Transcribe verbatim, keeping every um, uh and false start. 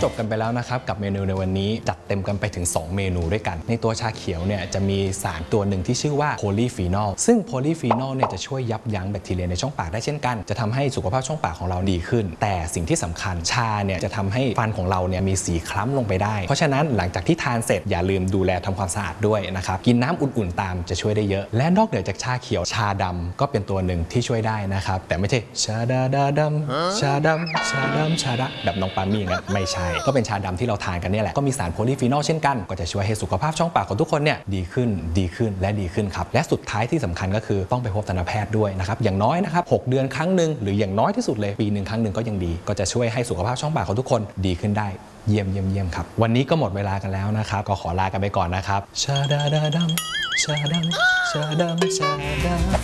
จบกันไปแล้วนะครับกับเมนูในวันนี้จัดเต็มกันไปถึงสองเมนูด้วยกันในตัวชาเขียวเนี่ยจะมีสารตัวหนึ่งที่ชื่อว่าโพลีฟีนอลซึ่งโพลีฟีนอลเนี่ยจะช่วยยับยั้งแบคทีเรียในช่องปากได้เช่นกันจะทำให้สุขภาพช่องปากของเราดีขึ้นแต่สิ่งที่สำคัญชาเนี่ยจะทำให้ฟันของเราเนี่ยมีสีคล้ำลงไปได้เพราะฉะนั้นหลังจากที่ทานเสร็จอย่าลืมดูแลทำความสะอาดด้วยนะครับกินน้ำอุ่นๆตามจะช่วยได้เยอะและนอกเหนือจากชาเขียวชาดำก็เป็นตัวหนึ่งที่ช่วยได้นะครับแต่ไม่ใช่ชาดาดาดำชาดำชาดำชาดะแบบน้องปามี่งั้นไม่ใช่ก็เป็นชาดำที่เราทานกันนี่แหละก็มีสารโพลีฟีนอลเช่นกันก็จะช่วยให้สุขภาพช่องปากของทุกคนเนี่ยดีขึ้นดีขึ้นและดีขึ้นครับและสุดท้ายที่สำคัญก็คือต้องไปพบทันตแพทย์ด้วยนะครับอย่างน้อยนะครับหกเดือนครั้งหนึ่งหรืออย่างน้อยที่สุดเลยปีหนึ่งครั้งหนึ่งก็ยังดีก็จะช่วยให้สุขภาพช่องปากของทุกคนดีขึ้นได้เยี่ยมเยี่ยมเยี่ยมครับวันนี้ก็หมดเวลากันแล้วนะครับก็ขอลากันไปก่อนนะครับชาดาดาดำชาดำชาดำชาดำ